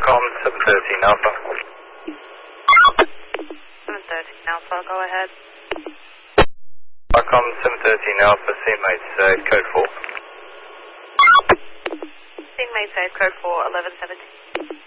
Arcom 713 Alpha. 713 Alpha, go ahead. Arcom 713 Alpha, CMates, code 4. Teammates, code 4, 1117.